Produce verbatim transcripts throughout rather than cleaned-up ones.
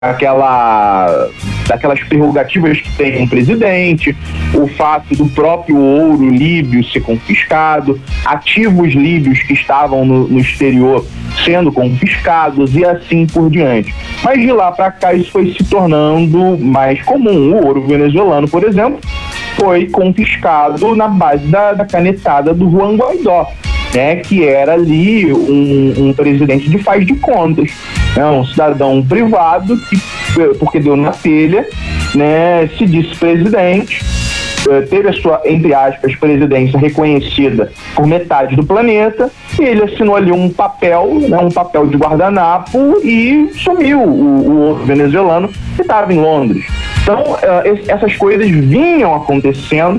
daquela, daquelas prerrogativas que tem um presidente, o fato do próprio ouro líbio ser confiscado, ativos líbios que estavam no, no exterior sendo confiscados e assim por diante. Mas de lá para cá isso foi se tornando mais comum. O ouro venezuelano, por exemplo, foi confiscado na base da, da canetada do Juan Guaidó, né, que era ali um, um presidente de faz de contas, né, um cidadão privado que, porque deu na telha, né, se disse presidente, teve a sua, entre aspas, presidência reconhecida por metade do planeta, e ele assinou ali um papel, né, um papel de guardanapo e sumiu o, o venezuelano que estava em Londres. Então, uh, essas coisas vinham acontecendo,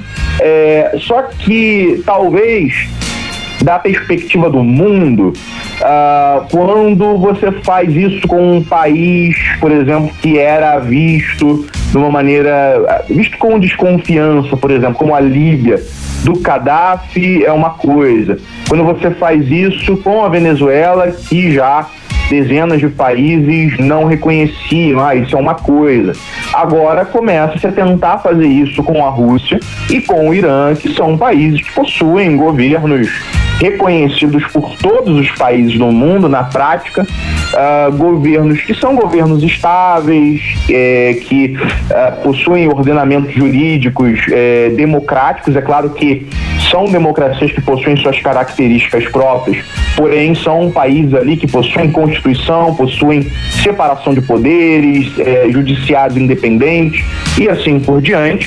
é, só que talvez da perspectiva do mundo, uh, quando você faz isso com um país, por exemplo, que era visto de uma maneira, visto com desconfiança, por exemplo, como a Líbia, do Gaddafi, é uma coisa. Quando você faz isso com a Venezuela, que já dezenas de países não reconheciam, ah, isso é uma coisa. Agora começa-se a tentar fazer isso com a Rússia e com o Irã, que são países que possuem governos reconhecidos por todos os países do mundo, na prática, uh, governos que são governos estáveis, eh, que uh, possuem ordenamentos jurídicos eh, democráticos. É claro que são democracias que possuem suas características próprias, porém são países ali que possuem constituição, possuem separação de poderes, eh, judiciários independentes e assim por diante.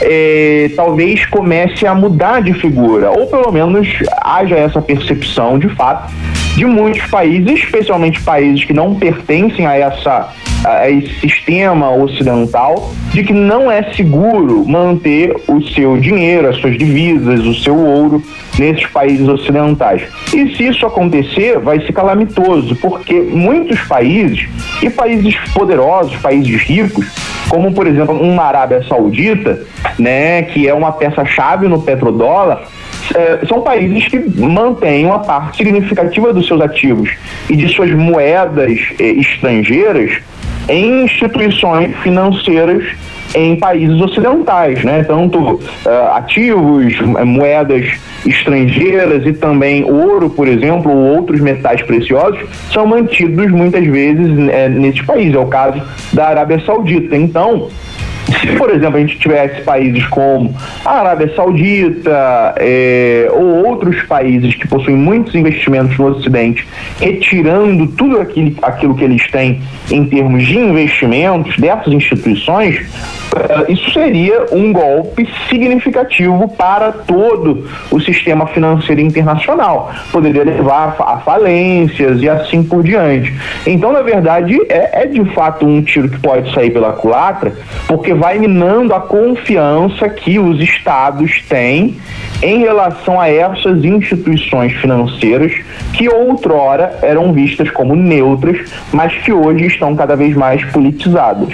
Eh, talvez comece a mudar de figura, ou pelo menos haja essa percepção de fato de muitos países, especialmente países que não pertencem a, essa, a esse sistema ocidental, de que não é seguro manter o seu dinheiro, as suas divisas, o seu ouro nesses países ocidentais. E se isso acontecer, vai ser calamitoso, porque muitos países, e países poderosos, países ricos, como por exemplo uma Arábia Saudita, né, que é uma peça-chave no petrodólar, É, são países que mantêm uma parte significativa dos seus ativos e de suas moedas eh, estrangeiras em instituições financeiras em países ocidentais, né? Tanto uh, ativos, moedas estrangeiras e também ouro, por exemplo, ou outros metais preciosos, são mantidos muitas vezes eh, nesses países. É o caso da Arábia Saudita. Então, se, por exemplo, a gente tivesse países como a Arábia Saudita é, ou outros países que possuem muitos investimentos no Ocidente, retirando tudo aquilo, aquilo que eles têm em termos de investimentos dessas instituições, uh, isso seria um golpe significativo para todo o sistema financeiro internacional. Poderia levar a falências e assim por diante. Então, na verdade, é, é de fato um tiro que pode sair pela culatra, porque vai minando a confiança que os estados têm em relação a essas instituições financeiras que outrora eram vistas como neutras, mas que hoje estão cada vez mais politizadas.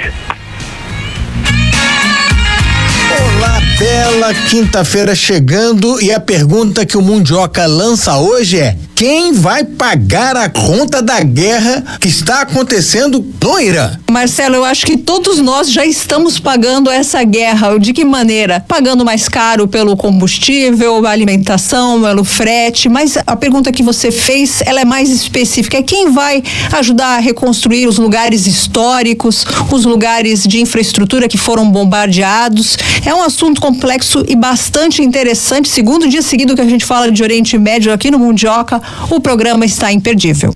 Olá, bela quinta-feira chegando, e a pergunta que o Mundioca lança hoje é: quem vai pagar a conta da guerra que está acontecendo no Irã? Marcelo, eu acho que todos nós já estamos pagando essa guerra. De que maneira? Pagando mais caro pelo combustível, a alimentação, pelo frete, mas a pergunta que você fez, ela é mais específica. Quem vai ajudar a reconstruir os lugares históricos, os lugares de infraestrutura que foram bombardeados? É um assunto complexo e bastante interessante. Segundo dia seguido que a gente fala de Oriente Médio aqui no Mundioca, o programa está imperdível.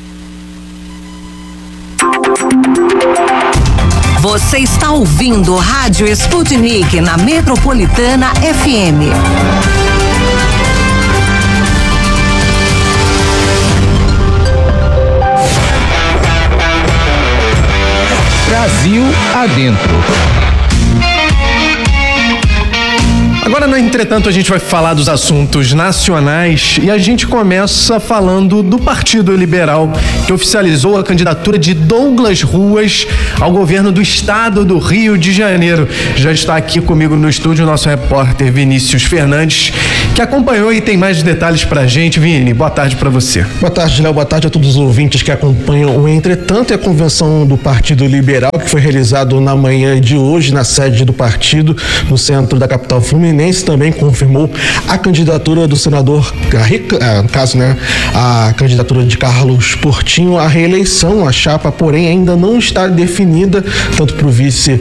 Você está ouvindo Rádio Sputnik na Metropolitana F M. Brasil adentro. Agora, no entretanto, a gente vai falar dos assuntos nacionais e a gente começa falando do Partido Liberal, que que oficializou a candidatura de Douglas Ruas ao governo do estado do Rio de Janeiro. Já está aqui comigo no estúdio o nosso repórter Vinícius Fernandes, que acompanhou e tem mais detalhes pra gente. Vini, boa tarde pra você. Boa tarde, Léo. Boa tarde a todos os ouvintes que acompanham o Entretanto e a convenção do Partido Liberal, que foi realizado na manhã de hoje na sede do partido, no centro da capital fluminense, também confirmou a candidatura do senador, no caso, né, a candidatura de Carlos Portinho à reeleição. A chapa, porém, ainda não está definida, tanto para o vice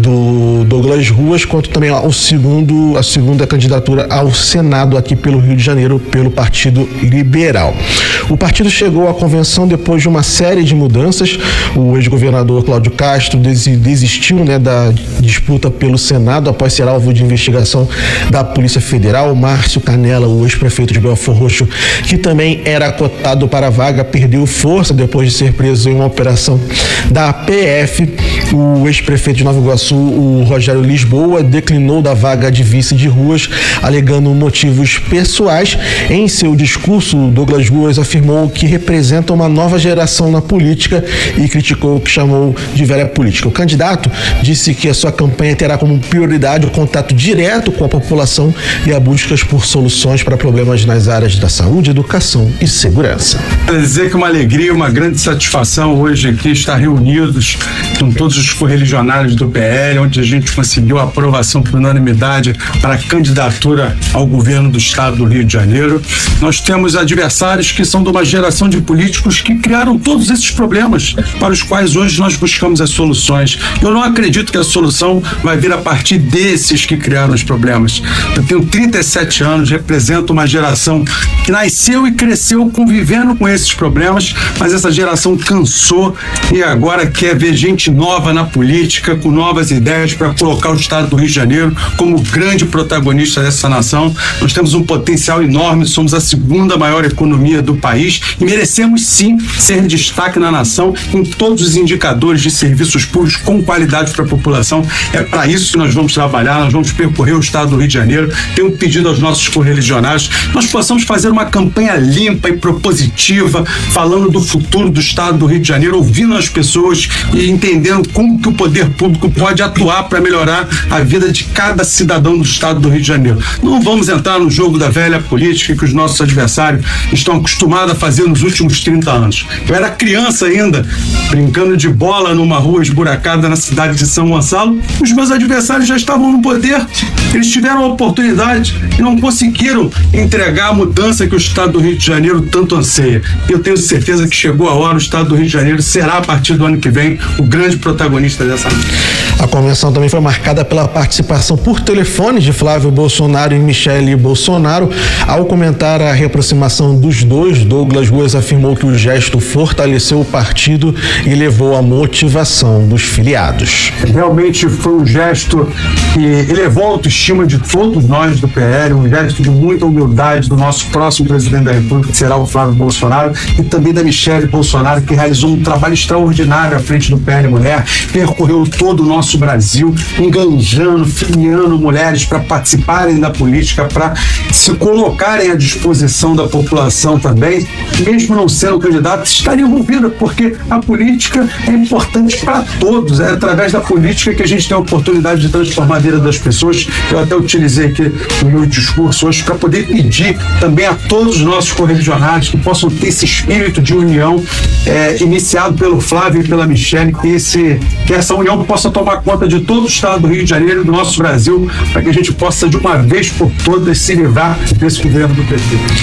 do Douglas Ruas, quanto também ao segundo, a segunda candidatura ao Senado aqui pelo Rio de Janeiro, pelo Partido Liberal. O partido chegou à convenção depois de uma série de mudanças. O ex-governador Cláudio Castro desistiu, né, da disputa pelo Senado após ser alvo de investigação da Polícia Federal. Márcio Canela, o ex-prefeito de Belford Roxo, que também era cotado para a vaga, perdeu força depois de ser preso em uma operação da P F. O ex-prefeito de Nova Iguaçu, o Rogério Lisboa, declinou da vaga de vice de Ruas, alegando motivos pessoais. Em seu discurso, Douglas Ruas afirmou que representa uma nova geração na política e criticou o que chamou de velha política. O candidato disse que a sua campanha terá como prioridade o contato direto com a população e a busca por soluções para problemas nas áreas da saúde, educação e segurança. Quer dizer que uma alegria, uma grande satisfação hoje aqui estar reunidos com todos os correligionários do P L, onde a gente conseguiu a aprovação por unanimidade para a candidatura ao governo do estado do Rio de Janeiro. Nós temos adversários que são de uma geração de políticos que criaram todos esses problemas para os quais hoje nós buscamos as soluções. Eu não acredito que a solução vai vir a partir desses que criaram os problemas. Eu tenho trinta e sete anos, represento uma geração que nasceu e cresceu convivendo com esses problemas, mas essa geração cansou e agora quer ver gente nova na política, com novas ideias para colocar o estado do Rio de Janeiro como grande protagonista dessa nação. Nós temos um potencial enorme, somos a segunda maior economia do país e merecemos sim ser destaque na nação em todos os indicadores de serviços públicos com qualidade para a população. É para isso que nós vamos trabalhar, nós vamos percorrer o estado do Rio de Janeiro. Tenho um pedido aos nossos correligionários, nós possamos fazer uma campanha limpa e propositiva, falando do futuro do estado do Rio de Janeiro, ouvindo as pessoas e entendendo como que o poder público pode atuar para melhorar a vida de cada cidadão do estado do Rio de Janeiro. Não vamos entrar no jogo da velha política que os nossos adversários estão acostumados a fazer nos últimos trinta anos. Eu era criança ainda, brincando de bola numa rua esburacada na cidade de São Gonçalo, os meus adversários já estavam no poder, eles tiveram a oportunidade e não conseguiram entregar a mudança que o estado do Rio de Janeiro tanto anseia. Eu tenho certeza que chegou a hora, o estado do Rio de Janeiro será, a partir do ano que vem, o grande protagonista dessa noite. A convenção também foi marcada pela participação por telefone de Flávio Bolsonaro e Michele Bolsonaro. Ao comentar a reaproximação dos dois, Douglas Ruas afirmou que o gesto fortaleceu o partido e levou à motivação dos filiados. Realmente foi um gesto que elevou a autoestima de todos nós do P L, um gesto de muita humildade do nosso próximo presidente da República, que será o Flávio Bolsonaro, e também da Michele Bolsonaro, que realizou um trabalho extraordinário à frente do P L Mulher, percorreu todo o nosso Brasil, enganjando, filiando mulheres para participarem da política, para se colocarem à disposição da população também, mesmo não sendo candidato, estaria envolvida, porque a política é importante para todos, é através da política que a gente tem a oportunidade de transformar a vida das pessoas. Eu até utilizei aqui no meu discurso hoje para poder pedir também a todos os nossos correligionários que possam ter esse espírito de união é, iniciado pelo Flávio e pela Michele, que, esse, que essa união possa tomar conta de todo o estado do Rio de Janeiro e do nosso Brasil, para que a gente possa de uma vez por todas se livrar desse governo do P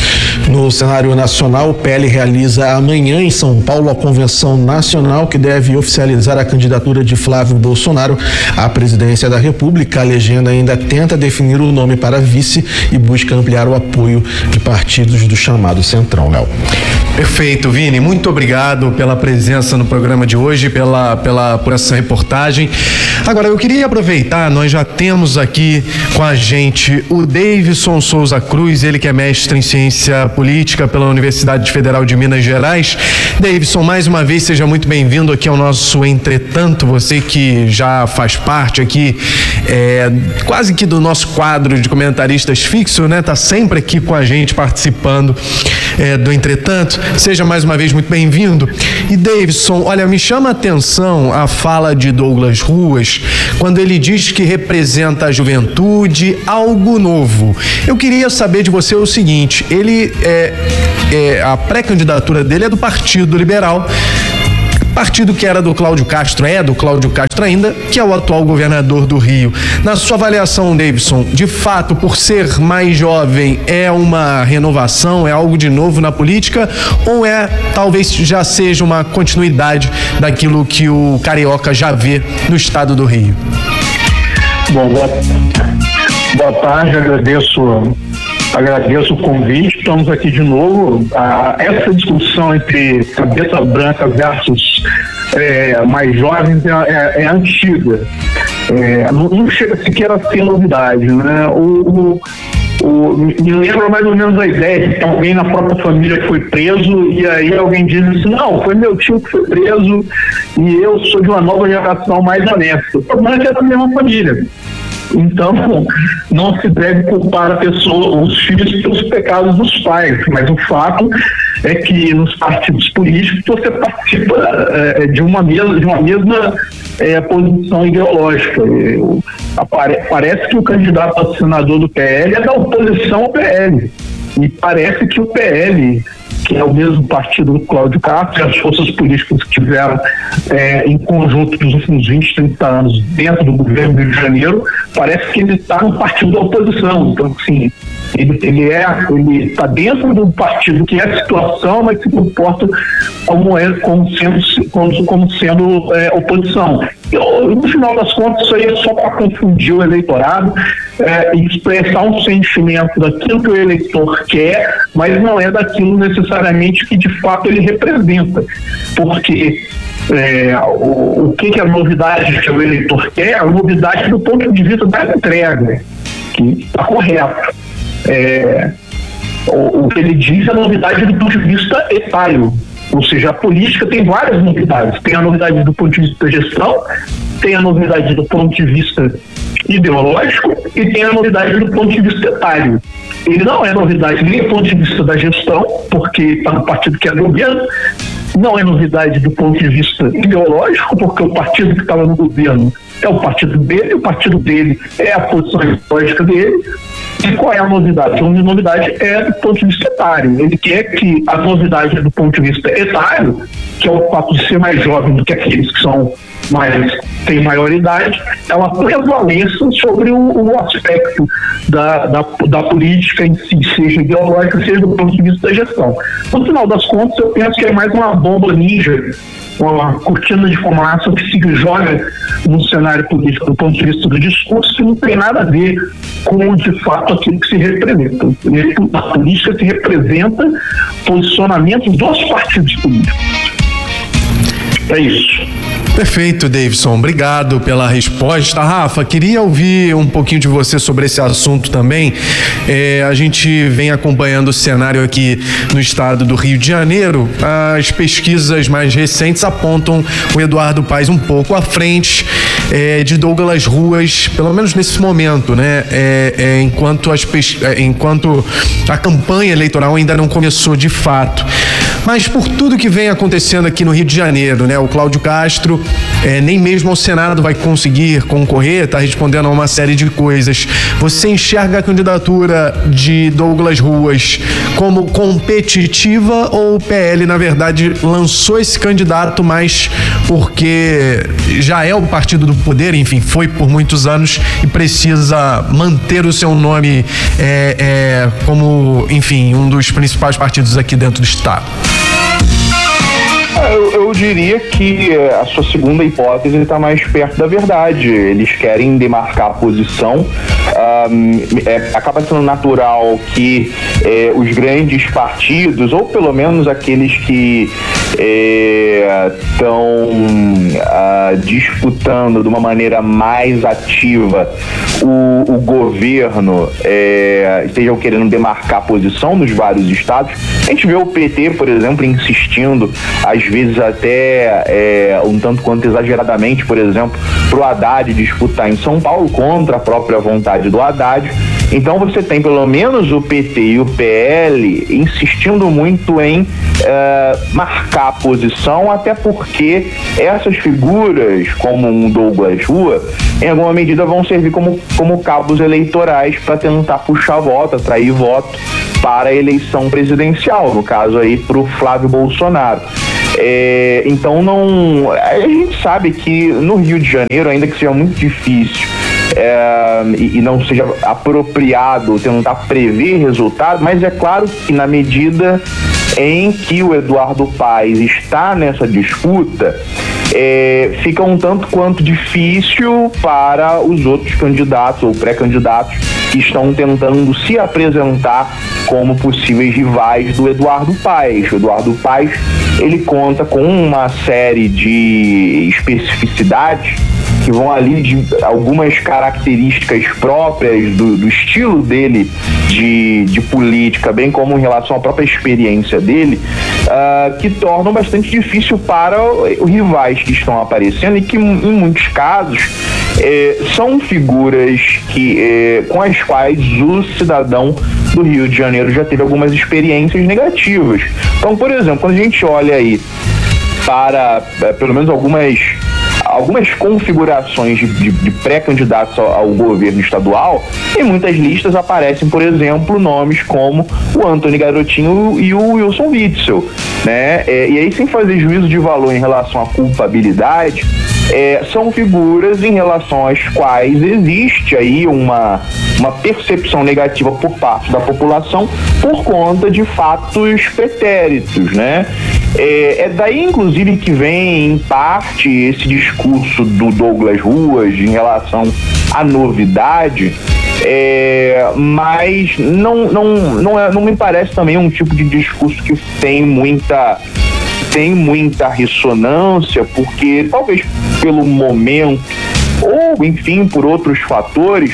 T. No cenário nacional, o P L realiza amanhã em São Paulo a convenção nacional que deve oficializar a candidatura de Flávio Bolsonaro à presidência da República. A legenda ainda tenta definir o nome para vice e busca ampliar o apoio de partidos do chamado Centrão, Léo. Perfeito, Vini. Muito obrigado pela presença no programa de hoje, pela, pela, por essa reportagem. Agora, eu queria aproveitar, nós já temos aqui com a gente o Davidson Souza Cruz, ele que é mestre em ciência política pela Universidade Federal de Minas Gerais. Davidson, mais uma vez, seja muito bem-vindo aqui ao nosso Entretanto, você que já faz parte aqui é, quase que do nosso quadro de comentaristas fixo, né? Tá sempre aqui com a gente participando. é, do Entretanto. Seja mais uma vez muito bem-vindo. E Davidson, olha, me chama a atenção a fala de Douglas Ruas quando ele diz que representa a juventude, algo novo. Eu queria saber de você o seguinte, ele é, é a pré-candidatura dele é do Partido Liberal, partido que era do Cláudio Castro, é do Cláudio Castro ainda, que é o atual governador do Rio. Na sua avaliação, Davidson, de fato, por ser mais jovem, é uma renovação, é algo de novo na política, ou é, talvez já seja uma continuidade daquilo que o carioca já vê no estado do Rio? Bom, boa, boa tarde, agradeço Agradeço o convite, estamos aqui de novo. Ah, essa discussão entre cabeça branca versus é, mais jovens é, é, é antiga. É, não, não chega sequer a ser novidade, né? O, o, o, me lembra mais ou menos a ideia de que alguém na própria família foi preso e aí alguém diz assim, não, foi meu tio que foi preso e eu sou de uma nova geração mais honesta. O problema é que é da mesma família. Então, não se deve culpar a pessoa, os filhos, pelos pecados dos pais, mas o fato é que nos partidos políticos você participa é, de, uma mesma, de uma mesma é, posição ideológica. Eu, apare, parece que o candidato a senador do P L é da oposição ao P L, e parece que o P L, que é o mesmo partido do Cláudio Castro, e as forças políticas que tiveram é, em conjunto nos últimos vinte, trinta anos dentro do governo do Rio de Janeiro, parece que ele está no partido da oposição. Então, assim, ele, ele é, ele está dentro do partido que é a situação, mas se comporta como, é, como sendo, como, como sendo é, oposição. Eu, no final das contas, isso aí é só para confundir o eleitorado é, e expressar um sentimento daquilo que o eleitor quer, mas não é daquilo necessariamente que de fato ele representa. Porque é, o, o que, que é a novidade que o eleitor quer? A novidade do ponto de vista da entrega, que está correto. É, o, o que ele diz é a novidade do ponto de vista etário. Ou seja, a política tem várias novidades. Tem a novidade do ponto de vista da gestão, tem a novidade do ponto de vista ideológico e tem a novidade do ponto de vista etário. Ele não é novidade nem do ponto de vista da gestão, porque está no partido que é governo, não é novidade do ponto de vista ideológico, porque o partido que estava no governo é o partido dele, o partido dele é a posição ideológica dele. E qual é a novidade? A novidade é do ponto de vista etário. Ele quer que a novidade do ponto de vista etário, que é o fato de ser mais jovem do que aqueles que são mais, têm maior idade, ela prevaleça sobre o, o aspecto da, da, da política em si, seja ideológica, seja do ponto de vista da gestão. No final das contas, eu penso que é mais uma bomba ninja, uma cortina de fumaça que se joga no cenário político do ponto de vista do discurso, que não tem nada a ver com, de fato, aquilo que se representa. A política se representa posicionamentos dos partidos políticos. É isso. Perfeito, Davidson. Obrigado pela resposta. Rafa, queria ouvir um pouquinho de você sobre esse assunto também. É, a gente vem acompanhando o cenário aqui no estado do Rio de Janeiro. As pesquisas mais recentes apontam o Eduardo Paes um pouco à frente é, de Douglas Ruas, pelo menos nesse momento, né? É, é, enquanto, as pes... enquanto a campanha eleitoral ainda não começou de fato. Mas por tudo que vem acontecendo aqui no Rio de Janeiro, né? O Cláudio Castro é, nem mesmo ao Senado vai conseguir concorrer, está respondendo a uma série de coisas. Você enxerga a candidatura de Douglas Ruas como competitiva ou o P L, na verdade, lançou esse candidato mais porque já é o partido do poder, enfim, foi por muitos anos e precisa manter o seu nome é, é, como, enfim, um dos principais partidos aqui dentro do estado? Eu, eu diria que a sua segunda hipótese está mais perto da verdade. Eles querem demarcar a posição. Um, é, acaba sendo natural que é, os grandes partidos, ou pelo menos aqueles que estão é, disputando de uma maneira mais ativa o, o governo, é, estejam querendo demarcar posição nos vários estados. A gente vê o P T, por exemplo, insistindo, às vezes até é, um tanto quanto exageradamente, por exemplo, pro Haddad disputar em São Paulo contra a própria vontade do Haddad. Então você tem pelo menos o P T e o P L insistindo muito em uh, marcar a posição, até porque essas figuras, como um Douglas Rua, em alguma medida vão servir como, como cabos eleitorais para tentar puxar voto, atrair voto para a eleição presidencial, no caso aí para o Flávio Bolsonaro. É, então não, a gente sabe que no Rio de Janeiro, ainda que seja muito difícil É, e, e não seja apropriado tentar prever resultado, mas é claro que na medida em que o Eduardo Paes está nessa disputa, é, fica um tanto quanto difícil para os outros candidatos ou pré-candidatos que estão tentando se apresentar como possíveis rivais do Eduardo Paes. O Eduardo Paes, ele conta com uma série de especificidades que vão ali de algumas características próprias do, do estilo dele de, de política, bem como em relação à própria experiência dele, uh, que tornam bastante difícil para os rivais que estão aparecendo e que, em muitos casos, eh, são figuras que, eh, com as quais o cidadão do Rio de Janeiro já teve algumas experiências negativas. Então, por exemplo, quando a gente olha aí para, eh, pelo menos algumas algumas configurações de, de, de pré-candidatos ao, ao governo estadual, em muitas listas aparecem, por exemplo, nomes como o Antony Garotinho e o Wilson Witzel, né? É, e aí, sem fazer juízo de valor em relação à culpabilidade, é, são figuras em relação às quais existe aí uma, uma percepção negativa por parte da população por conta de fatos pretéritos, né? É, é daí, inclusive, que vem, em parte, esse discurso do Douglas Ruas em relação à novidade, é, mas não, não, não, é, não me parece também um tipo de discurso que tem muita, tem muita ressonância, porque talvez pelo momento, ou, enfim, por outros fatores,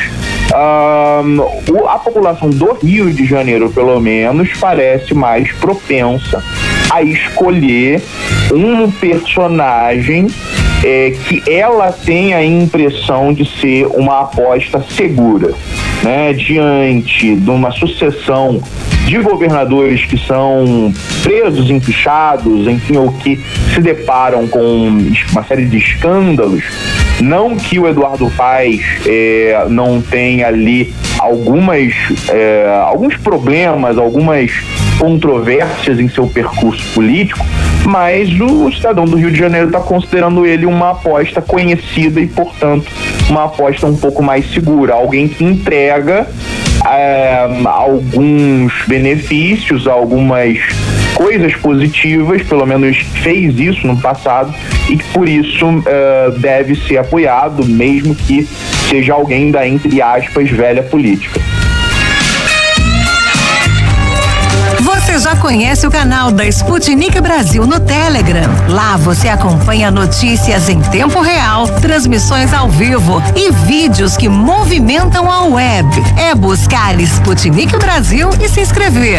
Um, a população do Rio de Janeiro, pelo menos, parece mais propensa a escolher um personagem é, que ela tem a impressão de ser uma aposta segura, né? Diante de uma sucessão de governadores que são presos, empichados, enfim, ou que se deparam com uma série de escândalos. Não que o Eduardo Paes é, não tenha ali algumas, é, alguns problemas, algumas controvérsias em seu percurso político, mas o cidadão do Rio de Janeiro está considerando ele uma aposta conhecida e, portanto, uma aposta um pouco mais segura, alguém que entrega é, alguns benefícios, algumas coisas positivas, pelo menos fez isso no passado, e que por isso uh, deve ser apoiado, mesmo que seja alguém da, entre aspas, velha política. Você já conhece o canal da Sputnik Brasil no Telegram? Lá você acompanha notícias em tempo real, transmissões ao vivo e vídeos que movimentam a web. É buscar Sputnik Brasil e se inscrever.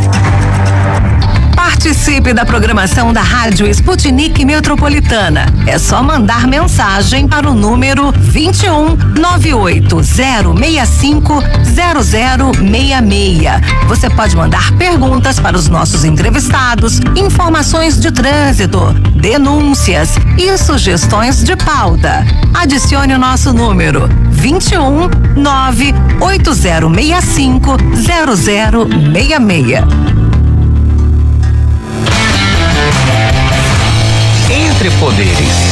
Participe da programação da Rádio Sputnik Metropolitana. É só mandar mensagem para o número vinte e um, nove oito zero seis cinco, zero zero seis seis. Você pode mandar perguntas para os nossos entrevistados, informações de trânsito, denúncias e sugestões de pauta. Adicione o nosso número vinte e um, nove oito zero seis cinco, zero zero seis seis. Entre Poderes.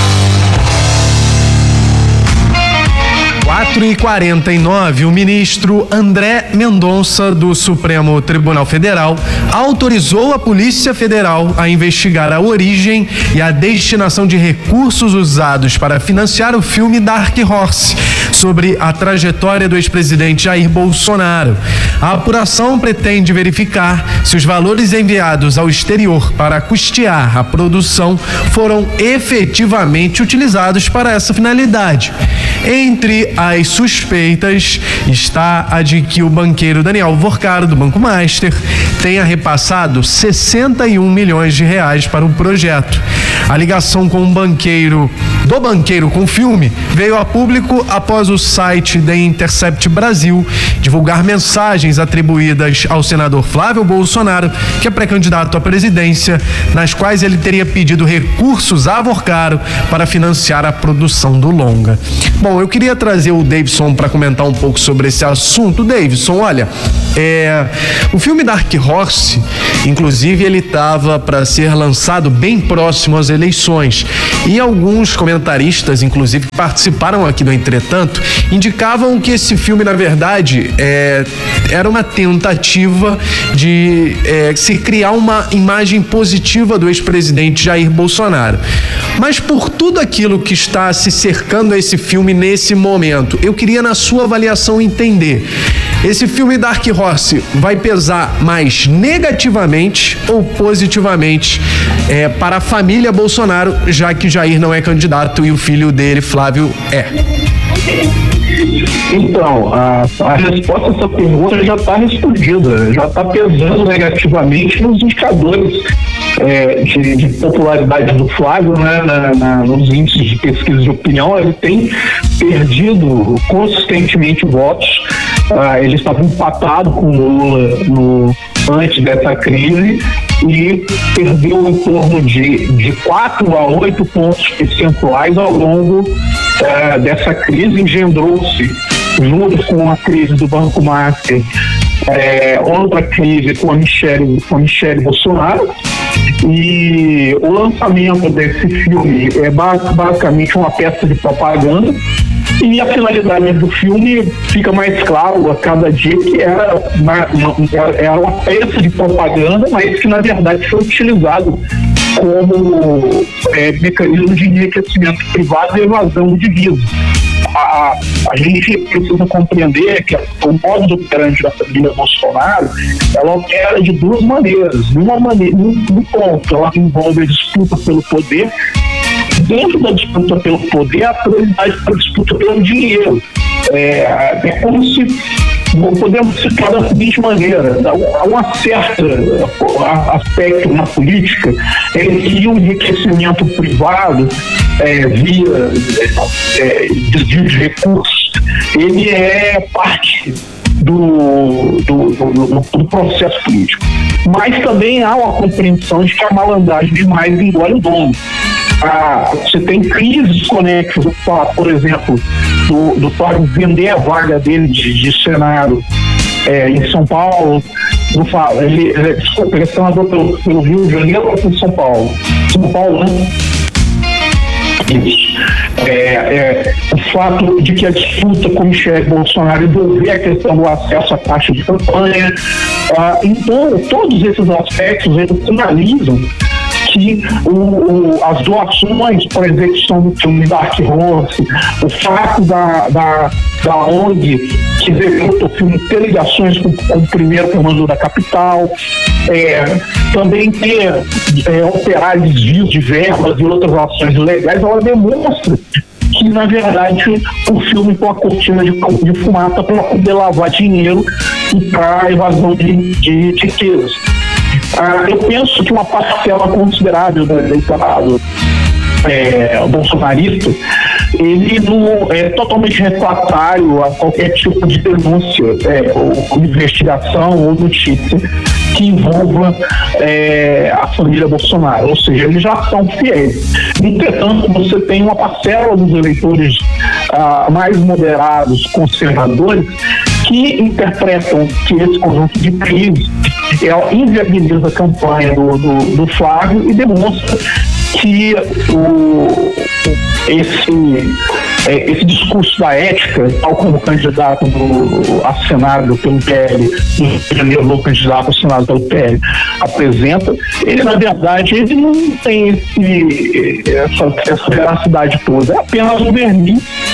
quatro e quarenta e nove, o ministro André Mendonça, do Supremo Tribunal Federal, autorizou a Polícia Federal a investigar a origem e a destinação de recursos usados para financiar o filme Dark Horse. sobre a trajetória do ex-presidente Jair Bolsonaro. A apuração pretende verificar se os valores enviados ao exterior para custear a produção foram efetivamente utilizados para essa finalidade. Entre as suspeitas está a de que o banqueiro Daniel Vorcaro, do Banco Master, tenha repassado sessenta e um milhões de reais para o projeto. A ligação com o banqueiro, do banqueiro com o filme, veio a público após o site The Intercept Brasil divulgar mensagens atribuídas ao senador Flávio Bolsonaro, que é pré-candidato à presidência, nas quais ele teria pedido recursos a Vorcaro para financiar a produção do longa. Bom, eu queria trazer o Davidson para comentar um pouco sobre esse assunto. Davidson, olha, é, o filme Dark Horse, inclusive, ele estava para ser lançado bem próximo às eleições, e alguns comentaristas, inclusive, que participaram aqui do Entretanto, indicavam que esse filme, na verdade, é, era uma tentativa de é, se criar uma imagem positiva do ex-presidente Jair Bolsonaro. Mas por tudo aquilo que está se cercando a esse filme nesse momento, eu queria, na sua avaliação, entender: esse filme Dark Horse vai pesar mais negativamente ou positivamente é, para a família Bolsonaro, já que Jair não é candidato e o filho dele, Flávio, é? Então, a, a resposta a essa pergunta já está respondida, já está pesando negativamente nos indicadores é, de, de popularidade do Flávio, né, na, na, nos índices de pesquisa de opinião. Ele tem perdido consistentemente votos. Ah, ele estava empatado com o Lula no, antes dessa crise e perdeu em torno de, de quatro a oito pontos percentuais ao longo eh, dessa crise. Engendrou-se, junto com a crise do Banco Master, eh, outra crise com a Michelle, com a Michelle Bolsonaro. E o lançamento desse filme é basicamente uma peça de propaganda. E a finalidade do filme fica mais claro a cada dia que era uma, uma, era uma peça de propaganda, mas que na verdade foi utilizado como é, mecanismo de enriquecimento privado e evasão de divisas. A, a gente precisa compreender que o modo de operante da família Bolsonaro, ela opera de duas maneiras. De uma maneira, no ponto, ela envolve a disputa pelo poder. Dentro da disputa pelo poder, a prioridade para a disputa pelo dinheiro. É, é como se, podemos citar da seguinte maneira: há um certo aspecto na política em que o enriquecimento privado é, via é, desvio de recursos, ele é parte do, do, do, do processo político. Mas também há uma compreensão de que a malandragem demais engole o dono. Ah, você tem crises conexas, por exemplo, do, do Flávio vender a vaga dele de, de Senado é, em São Paulo. Do, ele, ele, desculpa, ele é senador pelo, pelo Rio de Janeiro ou por São Paulo? São Paulo, né? Isso. É, é, o fato de que a disputa com Michele Bolsonaro envolver a questão do acesso à taxa de campanha. Ah, então, todos esses aspectos eles sinalizam que o, o, as doações para a execução do filme Dark Horse, o fato da, da, da O N G que executa o filme ter ligações com, com o primeiro comando da capital, é, também ter, é, operar desvios de verbas e outras ações ilegais, ela demonstra que, na verdade, o filme com a cortina de, de fumaça para poder lavar dinheiro e para evasão de, de, de riquezas. Ah, eu penso que uma parcela considerável do eleitorado é, bolsonarista, ele não é totalmente refratário a qualquer tipo de denúncia, é, ou investigação ou notícia que envolva é, a família Bolsonaro, ou seja, eles já são fiéis. Entretanto, você tem uma parcela dos eleitores ah, mais moderados, conservadores, que interpretam que esse conjunto de crises é, inviabiliza a campanha do, do, do Flávio e demonstra que o, esse, é, esse discurso da ética, tal como o candidato do, a Senado pelo P L, o primeiro candidato ao Senado pelo P L, apresenta, ele na verdade ele não tem esse, essa, essa veracidade toda, é apenas um verniz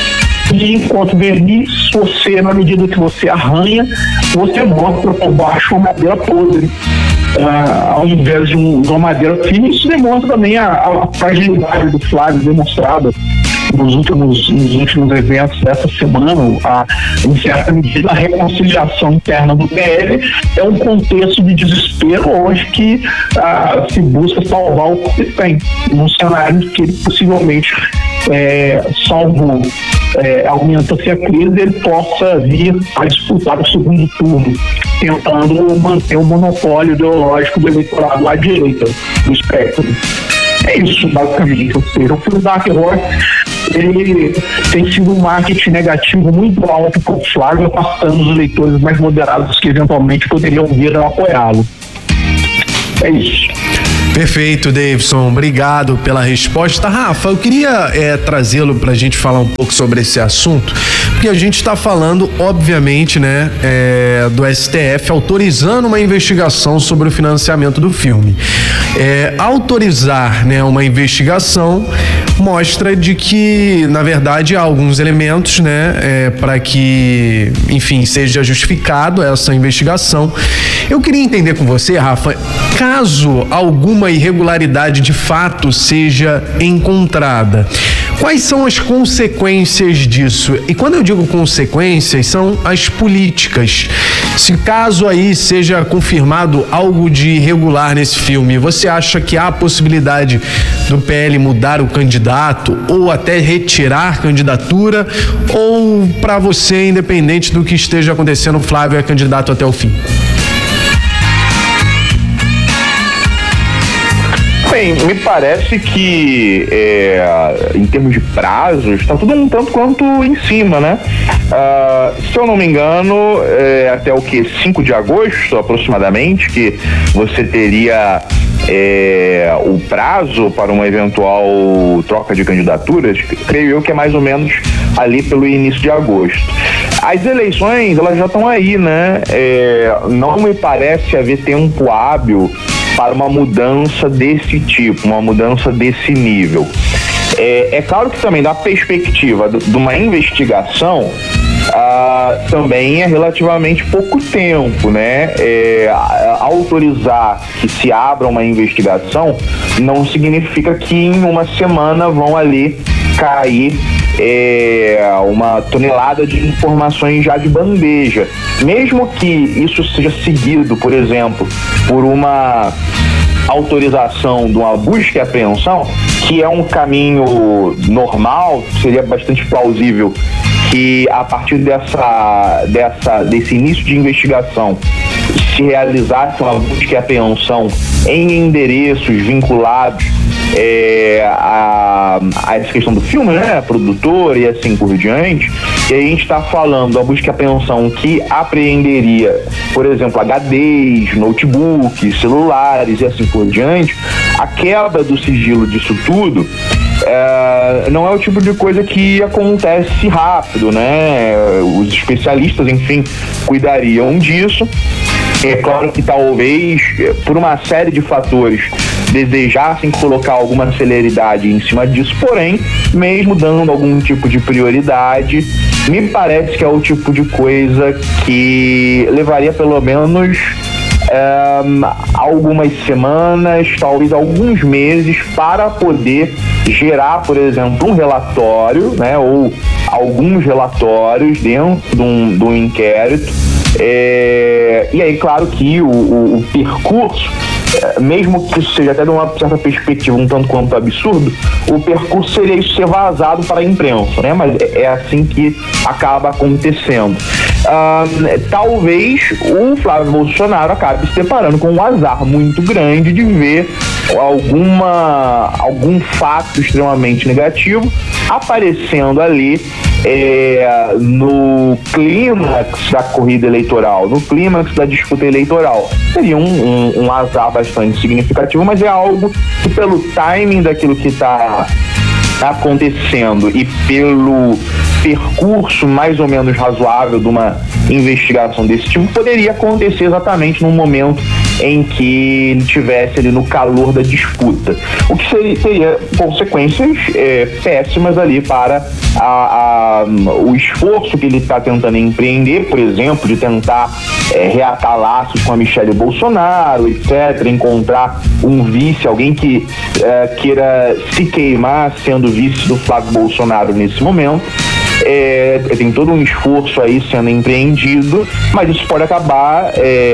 E enquanto verniz, você, na medida que você arranha, você mostra por baixo uma madeira podre. Uh, ao invés de, um, de uma madeira firme, isso demonstra também a, a fragilidade do Flávio demonstrada nos últimos, nos últimos eventos dessa semana. A, em certa medida, a reconciliação interna do P L é um contexto de desespero onde que uh, se busca salvar o que tem, num cenário que ele possivelmente, é, salvo é, aumenta-se a crise, ele possa vir a disputar o segundo turno, tentando manter o monopólio ideológico do eleitorado à direita do espectro. É isso, basicamente. Ou seja, o filme Dark Horse, ele tem sido um marketing negativo muito alto para o Flávio, afastando os eleitores mais moderados que eventualmente poderiam vir a apoiá-lo. É isso. Perfeito, Davidson. Obrigado pela resposta. Rafa, eu queria é, trazê-lo para a gente falar um pouco sobre esse assunto, porque a gente está falando, obviamente, né, é, do S T F autorizando uma investigação sobre o financiamento do filme. É, autorizar, né, uma investigação mostra de que, na verdade, há alguns elementos, né, é, para que, enfim, seja justificado essa investigação. Eu queria entender com você, Rafa, caso alguma irregularidade de fato seja encontrada, quais são as consequências disso? E quando eu digo consequências, são as políticas. Se caso aí seja confirmado algo de irregular nesse filme, você acha que há a possibilidade do P L mudar o candidato ou até retirar a candidatura? Ou para você, independente do que esteja acontecendo, o Flávio é candidato até o fim? Bem, me parece que é, em termos de prazos está tudo um tanto quanto em cima, né? Uh, se eu não me engano, é até o que? cinco de agosto aproximadamente, que você teria é, o prazo para uma eventual troca de candidaturas. Creio eu que é mais ou menos ali pelo início de agosto. As eleições, elas já estão aí, né? É, não me parece haver tempo hábil para uma mudança desse tipo, uma mudança desse nível. É, é claro que também da perspectiva de, de uma investigação, ah, também é relativamente pouco tempo, né? É, autorizar que se abra uma investigação não significa que em uma semana vão ali cair é, uma tonelada de informações já de bandeja. Mesmo que isso seja seguido, por exemplo, por uma autorização de uma busca e apreensão, que é um caminho normal, seria bastante plausível que a partir dessa, dessa, desse início de investigação se realizasse uma busca e apreensão em endereços vinculados é, a, a essa questão do filme, né, produtor e assim por diante. E aí a gente está falando da busca e apreensão que apreenderia, por exemplo, H Ds, notebooks, celulares e assim por diante. A quebra do sigilo disso tudo é, não é o tipo de coisa que acontece rápido, né? Os especialistas, enfim, cuidariam disso. É claro que talvez, por uma série de fatores, desejassem colocar alguma celeridade em cima disso, porém, mesmo dando algum tipo de prioridade, me parece que é o tipo de coisa que levaria pelo menos um, algumas semanas, talvez alguns meses, para poder gerar, por exemplo, um relatório, né, ou alguns relatórios dentro de um, de um inquérito. É, e aí, claro que o, o, o percurso, é, mesmo que isso seja até de uma certa perspectiva um tanto quanto absurdo, o percurso seria isso ser vazado para a imprensa, né? Mas é, é assim que acaba acontecendo. Ah, talvez o Flávio Bolsonaro acabe se deparando com um azar muito grande de ver alguma, algum fato extremamente negativo aparecendo ali é, no clímax da corrida eleitoral, no clímax da disputa eleitoral. Seria um, um, um azar bastante significativo, mas é algo que, pelo timing daquilo que está acontecendo e pelo percurso mais ou menos razoável de uma investigação desse tipo, poderia acontecer exatamente num momento em que ele tivesse ali no calor da disputa, o que seria, teria consequências é, péssimas ali para a, a, o esforço que ele está tentando empreender, por exemplo, de tentar é, reatar laços com a Michele Bolsonaro, etcétera, encontrar um vice, alguém que é, queira se queimar sendo vice do Flávio Bolsonaro nesse momento. É, tem todo um esforço aí sendo empreendido, mas isso pode acabar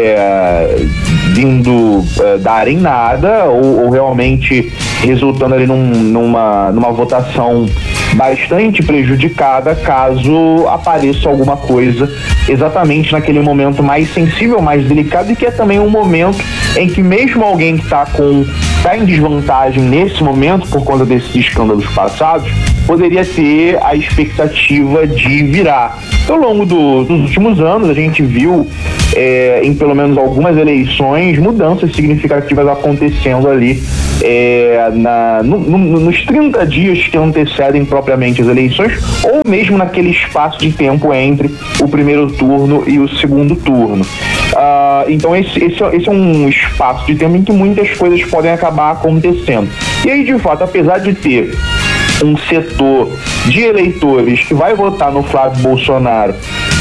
é, vindo é, dar em nada ou, ou realmente resultando ali num, numa, numa votação bastante prejudicada caso apareça alguma coisa exatamente naquele momento mais sensível, mais delicado, e que é também um momento em que mesmo alguém que está com está em desvantagem nesse momento por conta desses escândalos passados, poderia ter a expectativa de virar. Ao longo do, dos últimos anos, a gente viu é, em pelo menos algumas eleições mudanças significativas acontecendo ali é, na, no, no, nos trinta dias que antecedem propriamente as eleições, ou mesmo naquele espaço de tempo entre o primeiro turno e o segundo turno. Uh, então esse, esse, esse é um espaço de tempo em que muitas coisas podem acabar acontecendo. E aí, de fato, apesar de ter um setor de eleitores que vai votar no Flávio Bolsonaro,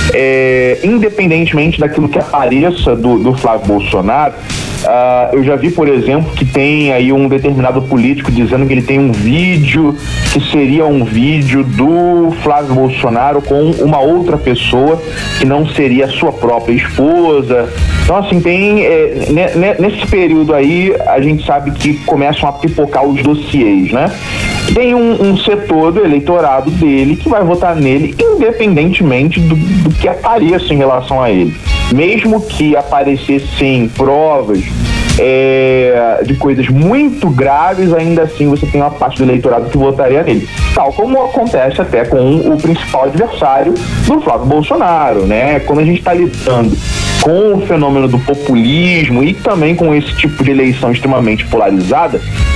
é, independentemente daquilo que apareça do, do Flávio Bolsonaro, uh, eu já vi, por exemplo, que tem aí um determinado político dizendo que ele tem um vídeo que seria um vídeo do Flávio Bolsonaro com uma outra pessoa que não seria a sua própria esposa. Então, assim, tem é, né, nesse período aí, a gente sabe que começam a pipocar os dossiês, né? Tem um, um setor do eleitorado dele que vai votar nele independentemente do, do que apareça em relação a ele. Mesmo que aparecessem provas é, de coisas muito graves, ainda assim você tem uma parte do eleitorado que votaria nele. Tal como acontece até com o principal adversário do Flávio Bolsonaro, né? Quando a gente está lidando com o fenômeno do populismo e também com esse tipo de eleição extremamente polarizada,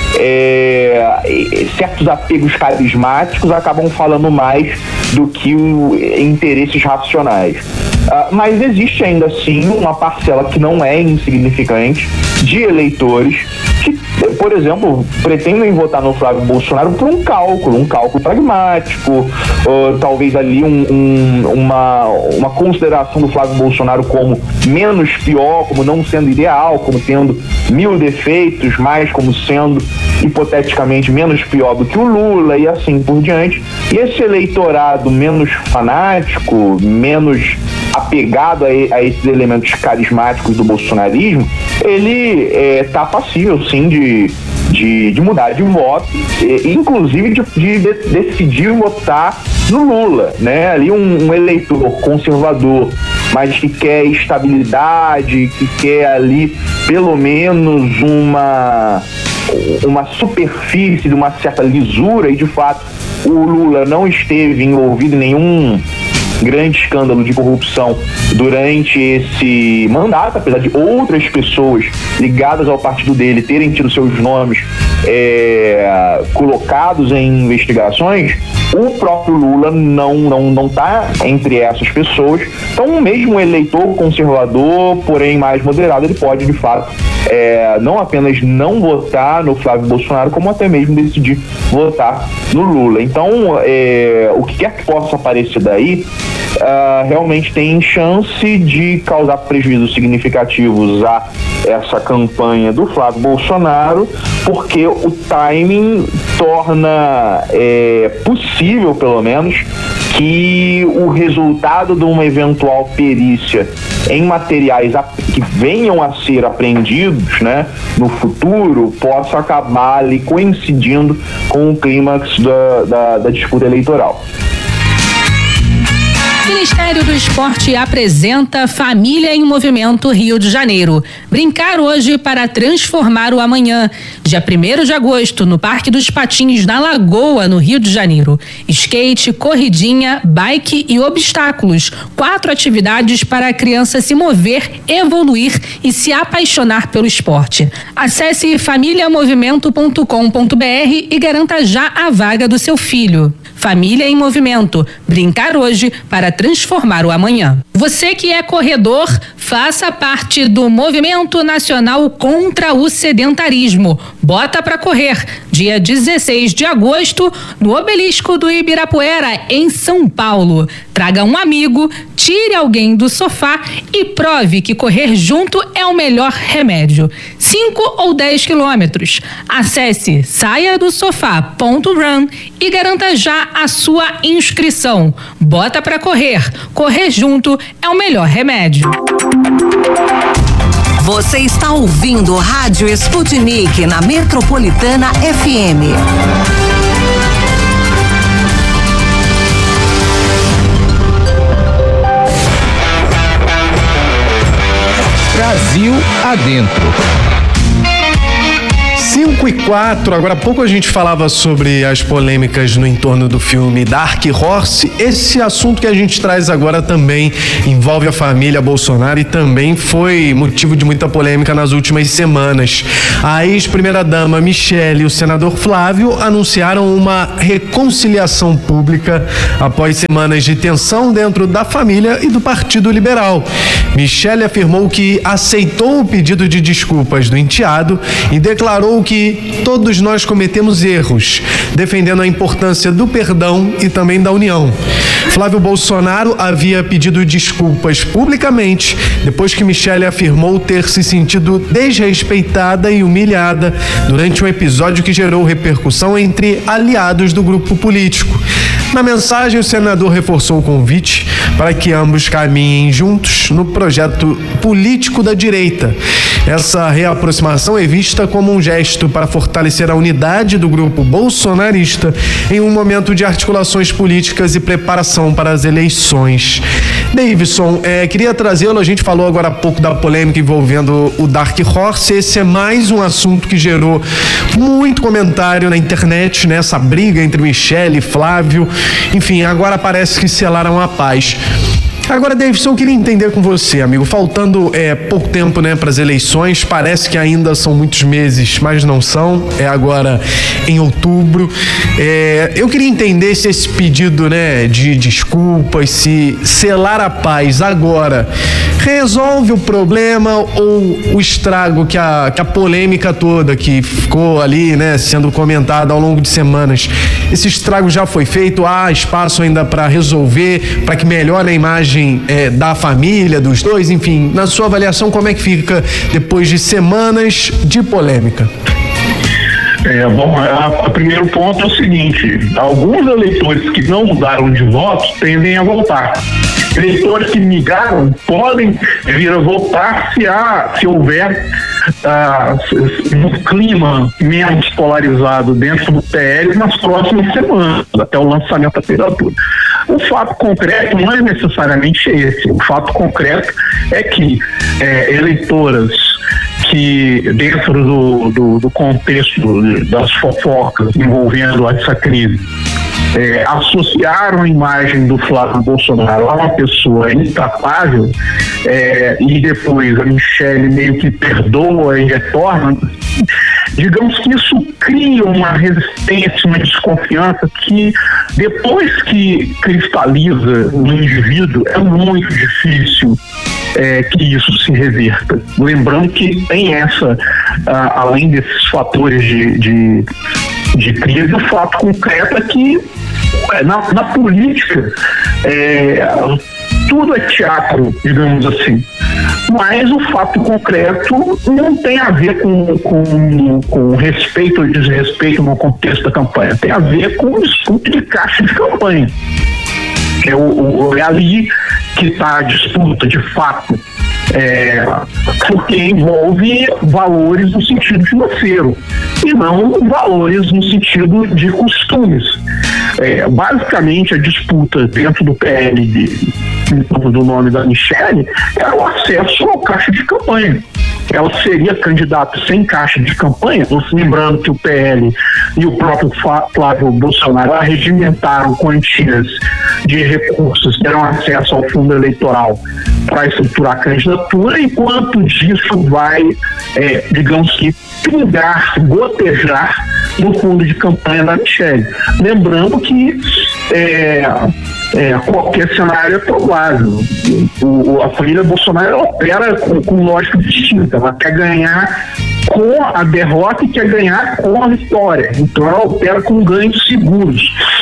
é, certos apegos carismáticos acabam falando mais do que o, interesses racionais. Uh, mas existe ainda assim uma parcela que não é insignificante de eleitores que, por exemplo, pretendem votar no Flávio Bolsonaro por um cálculo, um cálculo pragmático, uh, talvez ali um, um, uma, uma consideração do Flávio Bolsonaro como menos pior, como não sendo ideal, como tendo mil defeitos, mas como sendo hipoteticamente menos pior do que o Lula e assim por diante. E esse eleitorado menos fanático, menos apegado a, a esses elementos carismáticos do bolsonarismo, ele está é, passível sim de, de, de mudar de voto, e, inclusive de, de, de decidir votar no Lula, né? Ali um, um eleitor conservador, mas que quer estabilidade, que quer ali pelo menos uma uma superfície de uma certa lisura, e de fato o Lula não esteve envolvido em nenhum grande escândalo de corrupção durante esse mandato, apesar de outras pessoas ligadas ao partido dele terem tido seus nomes é, colocados em investigações. O próprio Lula não não não está entre essas pessoas. Então, mesmo um eleitor conservador, porém mais moderado, ele pode de fato é, não apenas não votar no Flávio Bolsonaro, como até mesmo decidir votar no Lula. Então, é, o que quer que possa aparecer daí Uh, realmente tem chance de causar prejuízos significativos a essa campanha do Flávio Bolsonaro, porque o timing torna é, possível, pelo menos, que o resultado de uma eventual perícia em materiais que venham a ser apreendidos, né, no futuro, possa acabar ali coincidindo com o clímax da, da, da disputa eleitoral. Ministério do Esporte apresenta Família em Movimento Rio de Janeiro. Brincar hoje para transformar o amanhã. Dia primeiro de agosto, no Parque dos Patins, na Lagoa, no Rio de Janeiro. Skate, corridinha, bike e obstáculos. Quatro atividades para a criança se mover, evoluir e se apaixonar pelo esporte. Acesse família movimento ponto com ponto br e garanta já a vaga do seu filho. Família em Movimento. Brincar hoje para transformar o amanhã. Você que é corredor, faça parte do Movimento Nacional contra o Sedentarismo. Bota pra correr, dia dezesseis de agosto, no Obelisco do Ibirapuera, em São Paulo. Traga um amigo, tire alguém do sofá e prove que correr junto é o melhor remédio. cinco ou dez quilômetros. Acesse saia do sofá ponto run e garanta já a sua inscrição. Bota pra correr. Correr junto é o melhor remédio. Você está ouvindo Rádio Sputnik na Metropolitana F M. Brasil adentro. cinco e quatro, agora há pouco a gente falava sobre as polêmicas no entorno do filme Dark Horse. Esse assunto que a gente traz agora também envolve a família Bolsonaro e também foi motivo de muita polêmica nas últimas semanas. A ex-primeira-dama Michele e o senador Flávio anunciaram uma reconciliação pública após semanas de tensão dentro da família e do Partido Liberal. Michele afirmou que aceitou o pedido de desculpas do enteado e declarou que todos nós cometemos erros, defendendo a importância do perdão e também da união. Flávio Bolsonaro havia pedido desculpas publicamente depois que Michele afirmou ter se sentido desrespeitada e humilhada durante um episódio que gerou repercussão entre aliados do grupo político. Na mensagem, o senador reforçou o convite para que ambos caminhem juntos no projeto político da direita. Essa reaproximação é vista como um gesto para fortalecer a unidade do grupo bolsonarista em um momento de articulações políticas e preparação para as eleições. Davidson, é, queria trazê-lo, a gente falou agora há pouco da polêmica envolvendo o Dark Horse. Esse é mais um assunto que gerou muito comentário na internet, né? Essa briga entre Michele e Flávio. Enfim, agora parece que selaram a paz. Agora, Davidson, eu queria entender com você, amigo, faltando é, pouco tempo, né, para as eleições, parece que ainda são muitos meses, mas não são, é agora em outubro. É, eu queria entender se esse pedido, né, de desculpas, se selar a paz agora resolve o problema ou o estrago que a, que a polêmica toda que ficou ali, né, sendo comentada ao longo de semanas, esse estrago já foi feito? Há espaço ainda para resolver, para que melhore a imagem É, da família, dos dois, enfim, na sua avaliação, como é que fica depois de semanas de polêmica? É, bom, o primeiro ponto é o seguinte: alguns eleitores que não mudaram de voto tendem a voltar. Eleitores que migraram podem vir a voltar se, há, se houver uh, um clima menos polarizado dentro do P L nas próximas semanas, até o lançamento da candidatura. O fato concreto não é necessariamente esse. O fato concreto é que é, eleitoras que dentro do, do, do contexto das fofocas envolvendo essa crise É, associaram a imagem do Flávio Bolsonaro a uma pessoa intapável, é, e depois a Michele meio que perdoa e retorna, digamos que isso cria uma resistência, uma desconfiança que depois que cristaliza no indivíduo é muito difícil é, que isso se reverta. Lembrando que tem essa, a, além desses fatores de, de, de crise, o fato concreto é que Na, na política, é, tudo é teatro, digamos assim. Mas o fato concreto não tem a ver com, com, com respeito ou desrespeito no contexto da campanha. Tem a ver com o disputa de caixa de campanha. É, o, o, é ali que está a disputa, de fato. É, porque envolve valores no sentido financeiro e não valores no sentido de costumes. É, basicamente, a disputa dentro do P L de, do nome da Michele era o acesso ao caixa de campanha. Ela seria candidata sem caixa de campanha, lembrando que o P L e o próprio Flávio Bolsonaro arregimentaram quantias de recursos que deram acesso ao fundo eleitoral para estruturar a candidatura, enquanto disso vai, é, digamos que, pingar, gotejar no fundo de campanha da Michele. Lembrando que é, é, qualquer cenário é provável. O, a família Bolsonaro ela opera com, com lógica distinta. Ela quer ganhar com a derrota e quer ganhar com a vitória. Então ela opera com ganhos seguros.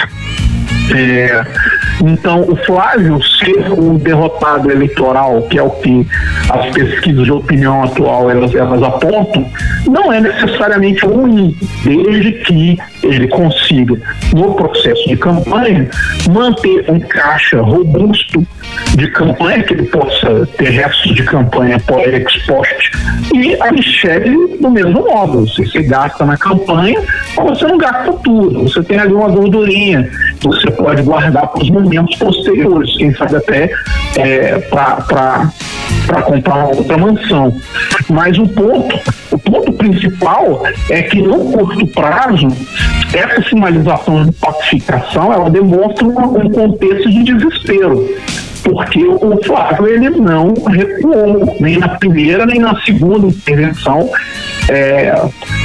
É, então o Flávio ser um derrotado eleitoral, que é o que as pesquisas de opinião atual elas, elas apontam, não é necessariamente ruim, desde que ele consiga, no processo de campanha, manter um caixa robusto de campanha, que ele possa ter restos de campanha ex-post, e a Michelle do mesmo modo. Você, você gasta na campanha, mas você não gasta tudo, você tem ali uma gordurinha, você pode guardar para os momentos posteriores, quem sabe até é, para comprar uma outra mansão. Mas o ponto, o ponto principal é que no curto prazo, essa sinalização de pacificação, ela demonstra um, um contexto de desespero, porque o Flávio ele não recuou, nem na primeira nem na segunda intervenção. É,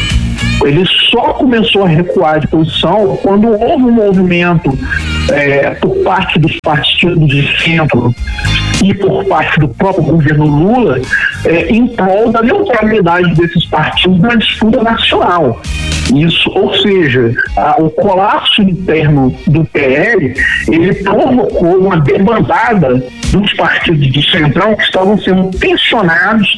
ele só começou a recuar de posição quando houve um movimento é, por parte dos partidos de centro e por parte do próprio governo Lula é, em prol da neutralidade desses partidos na disputa nacional. Isso, ou seja, a, o colapso interno do P L, ele provocou uma debandada dos partidos de centrão que estavam sendo tensionados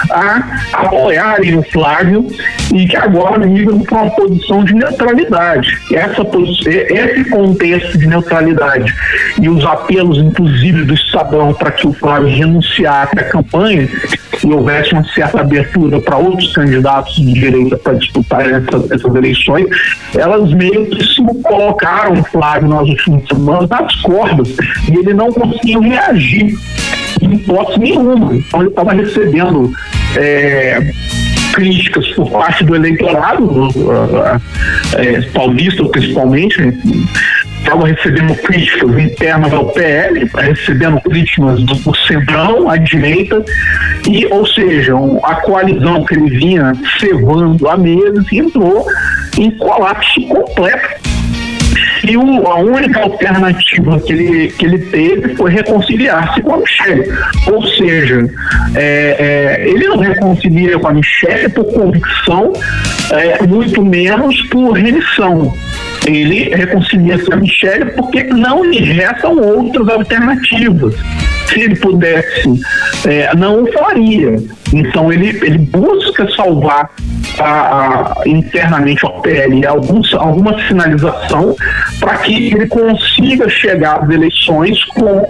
a apoiarem o Flávio e que agora migram para uma posição de neutralidade. Essa, esse contexto de neutralidade e os apelos, inclusive, do Estadão para que o Flávio renunciasse à campanha e houvesse uma certa abertura para outros candidatos de direita para disputar essas, essas eleições, elas meio que se colocaram o Flávio nas últimas semanas nas cordas e ele não conseguiu reagir em hipótese nenhuma. Então ele estava recebendo é, críticas por parte do eleitorado uh, uh, é, paulista, principalmente, estava recebendo críticas internas ao P L, recebendo críticas do, do centrão, à direita, e, ou seja, um, a coalizão que ele vinha cevando há meses entrou em colapso completo. E o, a única alternativa que ele, que ele teve foi reconciliar-se com a Michelle. Ou seja, é, é, ele não reconcilia com a Michelle por convicção, é, muito menos por remissão. Ele reconcilia-se com a Michelle porque não lhe restam outras alternativas. Se ele pudesse, é, não o faria. Então ele, ele busca salvar a, a, internamente ao P L algum, alguma sinalização para que ele consiga chegar às eleições com,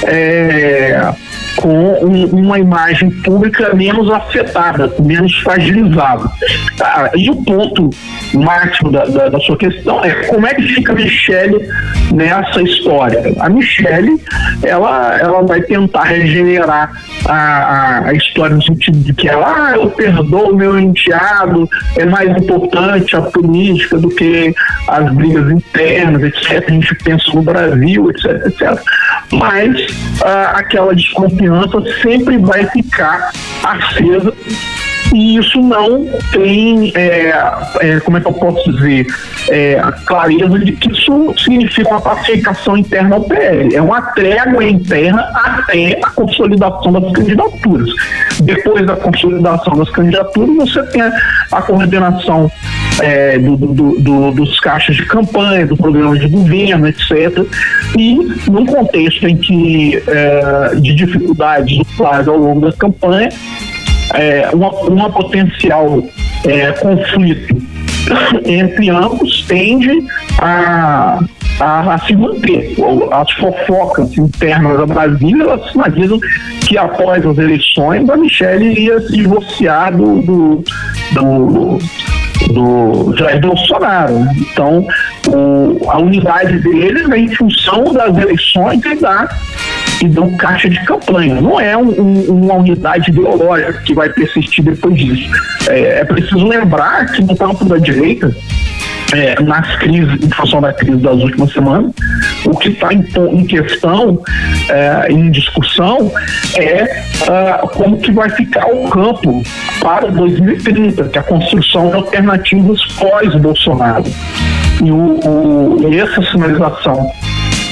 é, com um, uma imagem pública menos afetada, menos fragilizada. Ah, e o ponto máximo da, da, da sua questão é como é que fica a Michelle nessa história. A Michelle, ela, ela vai tentar regenerar a, a, a história no sentido de que ela, ah, eu perdoo o meu enteado, é mais importante a política do que as brigas internas, etcétera. A gente pensa no Brasil, etc, etcétera. Mas ah, aquela desconfiança sempre vai ficar acesa e isso não tem, é, é, como é que eu posso dizer, é, a clareza de que isso significa uma pacificação interna ao P L. É uma trégua interna até a consolidação das candidaturas. Depois da consolidação das candidaturas, você tem a, a coordenação é, do, do, do, dos caixas de campanha, do programa de governo, etcétera. E num contexto em que é, de dificuldades do Flávio ao longo da campanha, É, uma, uma potencial é, conflito entre ambos tende a, a, a se manter. As fofocas internas da Brasília, elas sinalizam que após as eleições a Michelle iria se divorciar do, do, do, do Jair Bolsonaro. Então o, a unidade deles é em função das eleições e da e do caixa de campanha. Não é um, um, uma unidade ideológica que vai persistir depois disso. É, é preciso lembrar que no campo da direita, é, nas crises, em função da crise das últimas semanas, o que está em, em questão, é, em discussão, é uh, como que vai ficar o campo para dois mil e trinta, que é a construção de alternativas pós-Bolsonaro. E, o, o, e essa sinalização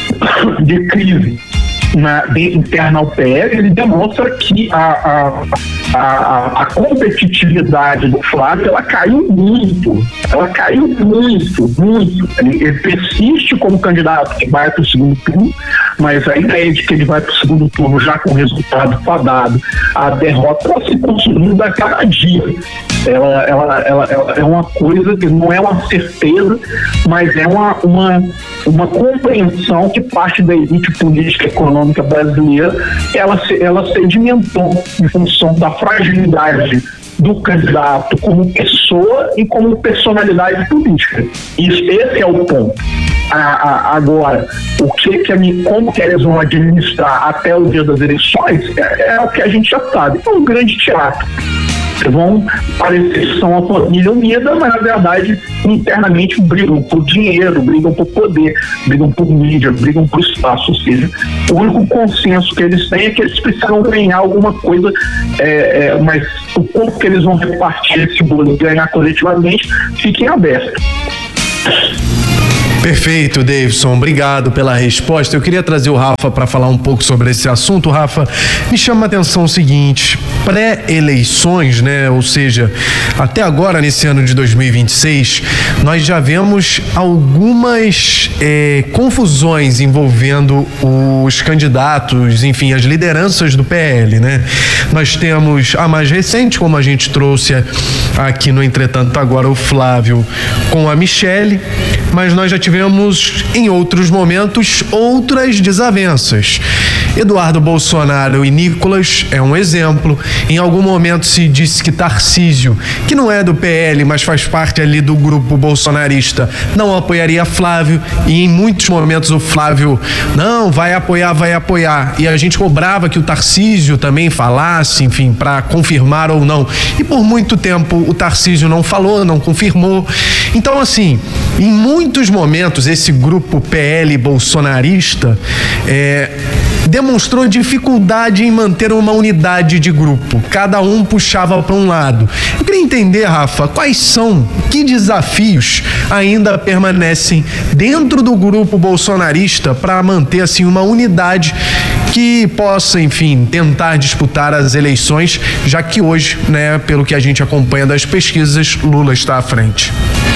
de crise na, de, interna ao P L, ele demonstra que a, a, a, a competitividade do Flávio, ela caiu muito, ela caiu muito, muito. Ele, ele persiste como candidato que vai para o segundo turno, mas a ideia de que ele vai para o segundo turno já com resultado fadado, a derrota ela se consumindo a cada dia. Ela, ela, ela, ela é uma coisa que não é uma certeza, mas é uma, uma, uma compreensão que parte da elite política e econômica brasileira, ela, se, ela sedimentou em função da fragilidade do candidato como pessoa e como personalidade política. Isso, esse é o ponto. A, a, agora, o que que a, como que eles vão administrar até o dia das eleições é, é o que a gente já sabe. É um grande teatro. Vão parecer que são uma família unida, mas na verdade internamente brigam por dinheiro, brigam por poder, brigam por mídia, brigam por espaço. Ou seja, o único consenso que eles têm é que eles precisam ganhar alguma coisa, é, é, mas o quanto que eles vão repartir esse bolo e ganhar coletivamente, fiquem abertos. Perfeito, Davidson. Obrigado pela resposta. Eu queria trazer o Rafa para falar um pouco sobre esse assunto. Rafa, me chama a atenção o seguinte: pré-eleições, né? Ou seja, até agora, nesse ano de dois mil e vinte e seis, nós já vemos algumas é, confusões envolvendo os candidatos, enfim, as lideranças do P L, né? Nós temos a mais recente, como a gente trouxe aqui no Entretanto Agora, o Flávio com a Michele, mas nós já tivemos em outros momentos outras desavenças. Eduardo Bolsonaro e Nicolas é um exemplo. Em algum momento se disse que Tarcísio, que não é do P L, mas faz parte ali do grupo bolsonarista, não apoiaria Flávio, e em muitos momentos o Flávio não, vai apoiar, vai apoiar, e a gente cobrava que o Tarcísio também falasse, enfim, para confirmar ou não, e por muito tempo o Tarcísio não falou, não confirmou. Então, assim, em muitos momentos esse grupo P L bolsonarista é, demonstrou dificuldade em manter uma unidade de grupo. Cada um puxava para um lado. Eu queria entender, Rafa, quais são, que desafios ainda permanecem dentro do grupo bolsonarista para manter assim uma unidade que possa, enfim, tentar disputar as eleições, já que hoje, né, pelo que a gente acompanha das pesquisas, Lula está à frente.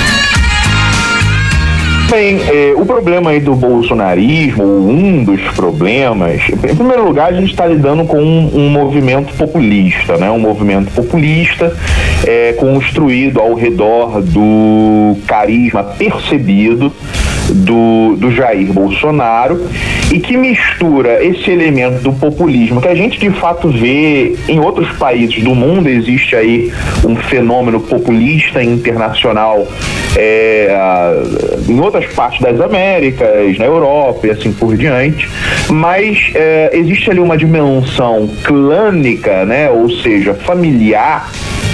Bem, é, o problema aí do bolsonarismo, um dos problemas, em primeiro lugar, a gente está lidando com um, um movimento populista, né? Um movimento populista é, construído ao redor do carisma percebido do, do Jair Bolsonaro, e que mistura esse elemento do populismo que a gente de fato vê em outros países do mundo. Existe aí um fenômeno populista internacional é, em outras partes das Américas, na Europa e assim por diante, mas é, existe ali uma dimensão clânica, né, ou seja, familiar,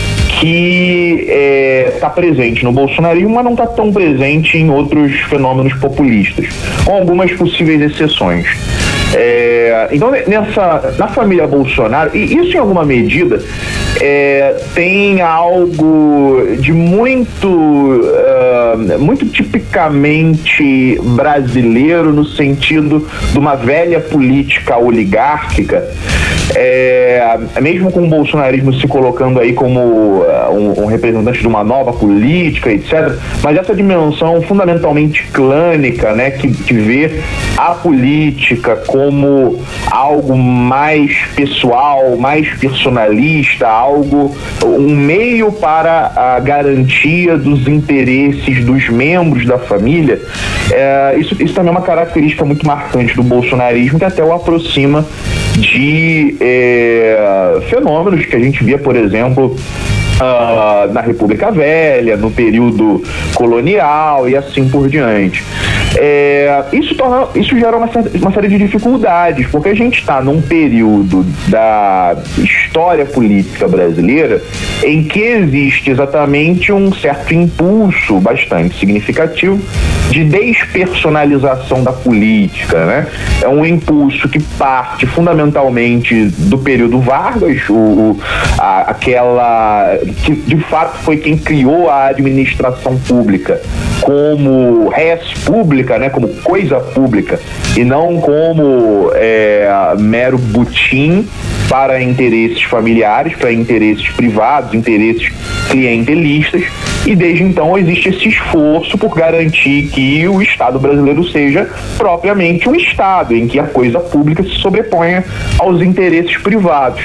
que está é, presente no bolsonarismo, mas não está tão presente em outros fenômenos populistas, com algumas possíveis exceções. É, então, nessa, na família Bolsonaro, e isso em alguma medida é, tem algo de muito, uh, muito tipicamente brasileiro, no sentido de uma velha política oligárquica, é, mesmo com o bolsonarismo se colocando aí como uh, um, um representante de uma nova política, etcétera, mas essa dimensão fundamentalmente clânica, né, que, que vê a política como algo mais pessoal, mais personalista, algo, um meio para a garantia dos interesses dos membros da família. É, isso, isso também é uma característica muito marcante do bolsonarismo, que até o aproxima de é, fenômenos que a gente via, por exemplo, Uh, na República Velha, no período colonial e assim por diante. É, isso, torna, isso gera uma, uma série de dificuldades, porque a gente está num período da história política brasileira em que existe exatamente um certo impulso bastante significativo de despersonalização da política, né? É um impulso que parte fundamentalmente do período Vargas, o, o, a, aquela que de fato foi quem criou a administração pública como res pública, né, como coisa pública, e não como é, mero butim para interesses familiares, para interesses privados, interesses clientelistas, e desde então existe esse esforço por garantir que o Estado brasileiro seja propriamente um Estado, em que a coisa pública se sobreponha aos interesses privados.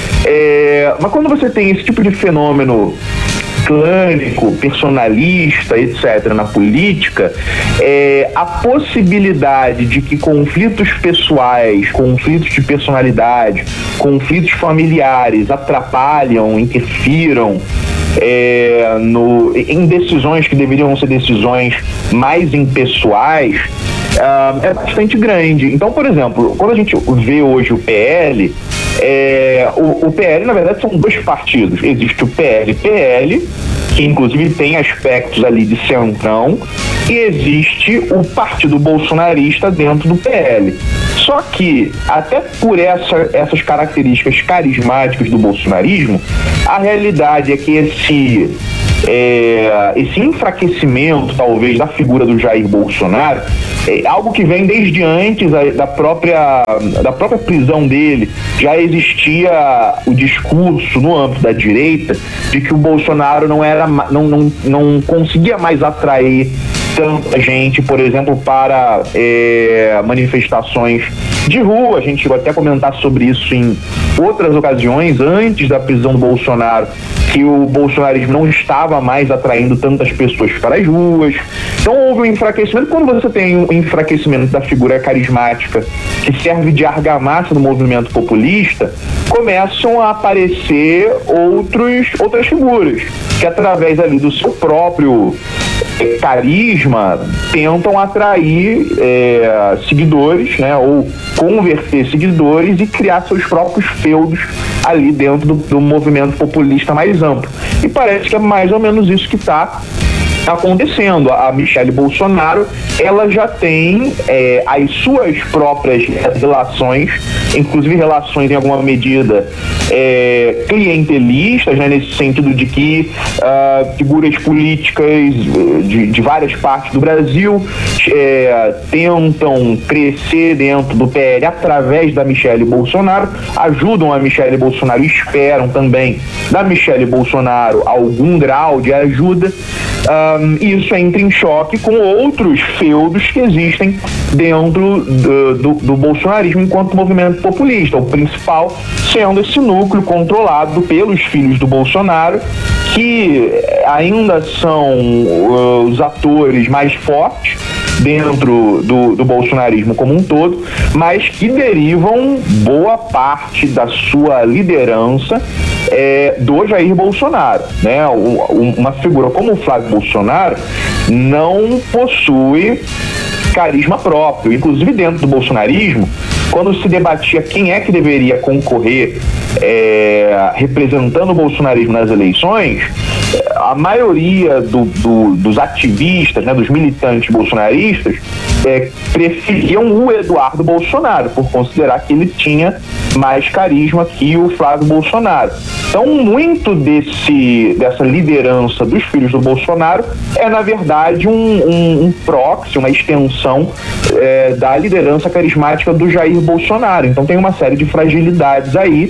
É, mas quando você tem esse tipo de fenômeno clânico, personalista, etcétera, na política, é, a possibilidade de que conflitos pessoais, conflitos de personalidade, conflitos familiares atrapalham, interfiram é, no, em decisões que deveriam ser decisões mais impessoais, Uh, é bastante grande. Então, por exemplo, quando a gente vê hoje o P L, é, o, o P L, na verdade, são dois partidos. Existe o P L P L, que inclusive tem aspectos ali de centrão, e existe o partido bolsonarista dentro do P L. Só que, até por essa, essas características carismáticas do bolsonarismo, a realidade é que esse... É, esse enfraquecimento, talvez, da figura do Jair Bolsonaro é algo que vem desde antes da própria, da própria prisão dele. Já existia o discurso no âmbito da direita de que o Bolsonaro não, era, não, não, não conseguia mais atrair tanta gente, por exemplo, para é, manifestações de rua. A gente chegou até a comentar sobre isso em outras ocasiões, antes da prisão do Bolsonaro, que o bolsonarismo não estava mais atraindo tantas pessoas para as ruas. Então houve um enfraquecimento. Quando você tem um enfraquecimento da figura carismática que serve de argamassa no movimento populista, começam a aparecer outros, outras figuras que, através ali do seu próprio carisma, tentam atrair é, seguidores, né, ou converter seguidores e criar seus próprios feudos ali dentro do, do movimento populista mais amplo. E parece que é mais ou menos isso que está acontecendo. A Michelle Bolsonaro, ela já tem é, as suas próprias relações, inclusive relações em alguma medida é, clientelistas, né, nesse sentido de que uh, figuras políticas de, de várias partes do Brasil é, tentam crescer dentro do P L através da Michelle Bolsonaro, ajudam a Michelle Bolsonaro e esperam também da Michelle Bolsonaro algum grau de ajuda. Um, isso entra em choque com outros feudos que existem dentro do, do, do bolsonarismo enquanto movimento populista, o principal sendo esse núcleo controlado pelos filhos do Bolsonaro, que ainda são uh, os atores mais fortes dentro do, do bolsonarismo como um todo, mas que derivam boa parte da sua liderança é, do Jair Bolsonaro, né? O, uma figura como o Flávio Bolsonaro não possui carisma próprio. Inclusive, dentro do bolsonarismo, quando se debatia quem é que deveria concorrer é, representando o bolsonarismo nas eleições, a maioria do, do, dos ativistas, né, dos militantes bolsonaristas, é, preferiam o Eduardo Bolsonaro, por considerar que ele tinha mais carisma que o Flávio Bolsonaro. Então, muito desse, dessa liderança dos filhos do Bolsonaro é, na verdade, um, um, um proxy, uma extensão é, da liderança carismática do Jair Bolsonaro. Então, tem uma série de fragilidades aí.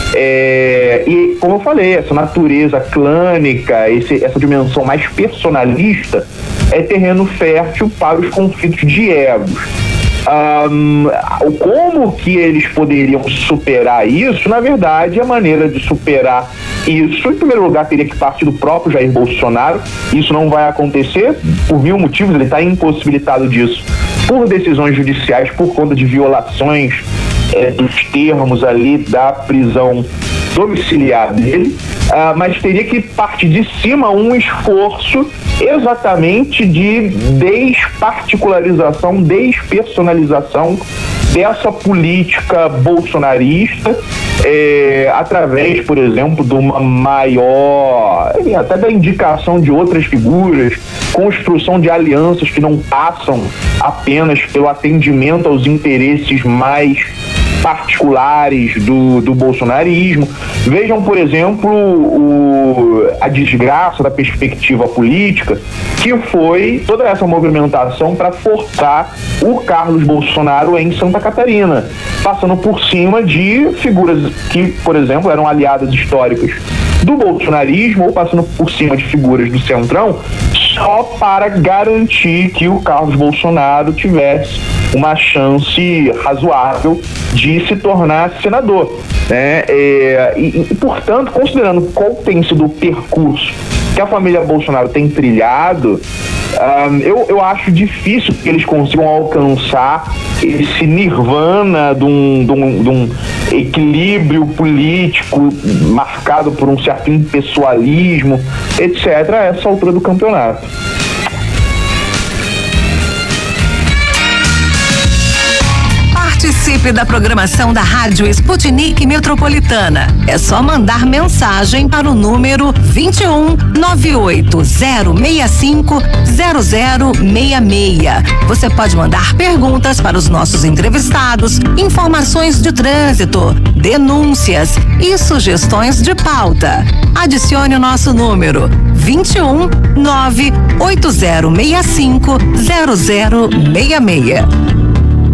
É, e, como eu falei, essa natureza clânica, esse, essa dimensão mais personalista é terreno fértil para os conflitos de egos. Um, como que eles poderiam superar isso? Na verdade, a maneira de superar isso, em primeiro lugar, teria que partir do próprio Jair Bolsonaro. Isso não vai acontecer por mil motivos, ele está impossibilitado disso por decisões judiciais, por conta de violações é, dos termos ali da prisão domiciliar dele, uh, mas teria que partir de cima um esforço exatamente de desparticularização, despersonalização dessa política bolsonarista, é, através, por exemplo, de uma maior, até da indicação de outras figuras, construção de alianças que não passam apenas pelo atendimento aos interesses mais particulares do, do bolsonarismo. Vejam, por exemplo, o, a desgraça da perspectiva política, que foi toda essa movimentação para forçar o Carlos Bolsonaro em Santa Catarina, passando por cima de figuras que, por exemplo, eram aliadas históricas do bolsonarismo, ou passando por cima de figuras do Centrão, só para garantir que o Carlos Bolsonaro tivesse uma chance razoável de se tornar senador, né? É, e, e, portanto, considerando qual tem sido o percurso que a família Bolsonaro tem trilhado, um, eu, eu acho difícil que eles consigam alcançar esse nirvana de um, de um, de um equilíbrio político marcado por um certo impessoalismo, etcétera, a essa altura do campeonato. Participe da programação da Rádio Sputnik Metropolitana. É só mandar mensagem para o número vinte e um, nove oito zero seis cinco, zero zero seis seis. Você pode mandar perguntas para os nossos entrevistados, informações de trânsito, denúncias e sugestões de pauta. Adicione o nosso número vinte e um, nove oito zero seis cinco, zero zero seis seis.